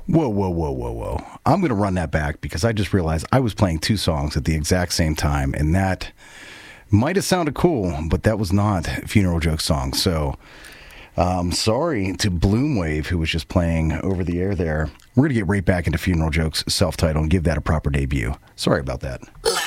Whoa, whoa, whoa, whoa, whoa. I'm going to run that back because I just realized I was playing two songs at the exact same time, and that might have sounded cool, but that was not Funeral Joke song. So, sorry to Bloomwave, who was just playing over the air there. We're going to get right back into Funeral Joke's self-titled and give that a proper debut. Sorry about that.